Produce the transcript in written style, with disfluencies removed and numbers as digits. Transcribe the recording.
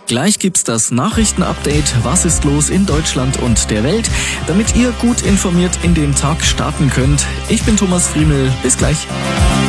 Gleich gibt's das Nachrichtenupdate. Was ist los in Deutschland und der Welt, damit ihr gut informiert in den Tag starten könnt. Ich bin Thomas Friemel. Bis gleich.